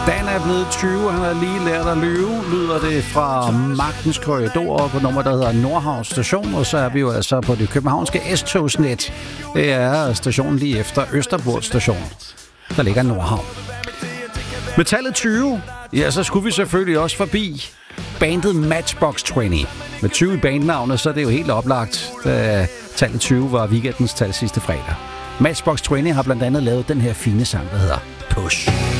Dan er blevet 20, han har lige lært at lyve, lyder det fra Magtens Korridor på nummer, der hedder Nordhavn Station, og så er vi jo altså på det københavnske S-togsnet. Det er stationen lige efter Østerport Station, der ligger Nordhavn. Med tallet 20, ja, så skulle vi selvfølgelig også forbi bandet Matchbox 20. Med 20 i bandnavnet, så er det jo helt oplagt, da tallet 20 var weekendens tal sidste fredag. Matchbox 20 har blandt andet lavet den her fine sang, der hedder Push.